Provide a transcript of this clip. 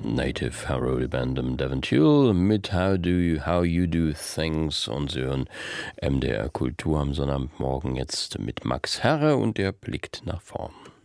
Native Herald Band im Devon Tule mit How You Do Things und Sie hören MDR Kultur am Sonnabendmorgen jetzt mit Max Herre und der blickt nach vorn.